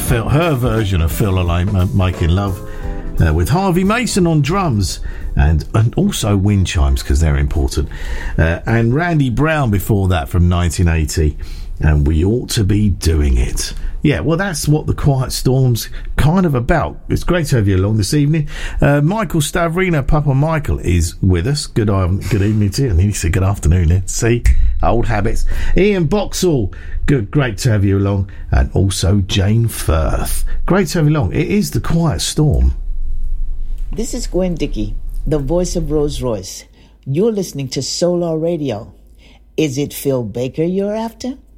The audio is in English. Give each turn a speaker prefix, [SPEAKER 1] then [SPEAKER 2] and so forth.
[SPEAKER 1] her version of Feel Like Making Love with Harvey Mason on drums and also wind chimes because they're important. And Randy Brown before that from 1980. And We Ought to Be Doing It. Yeah, well, that's what the Quiet Storm's kind of about. It's great to have you along this evening. Michael Stavrino, Papa Michael, is with us. Good evening to you. I mean, he said good afternoon. See, old habits. Ian Boxall, great to have you along. And also Jane Firth. Great to have you along. It is the Quiet Storm.
[SPEAKER 2] This is Gwen Dickey, the voice of Rolls Royce. You're listening to Solar Radio. Is it Phil Baker you're after?